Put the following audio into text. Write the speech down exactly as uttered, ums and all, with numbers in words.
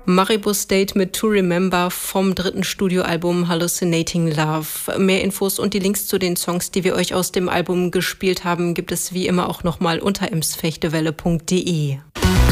Maribo State mit To Remember vom dritten Studioalbum Hallucinating Love. Mehr Infos und die Links zu den Songs, die wir euch aus dem Album gespielt haben, gibt es wie immer auch nochmal unter emsfechtewelle punkt de.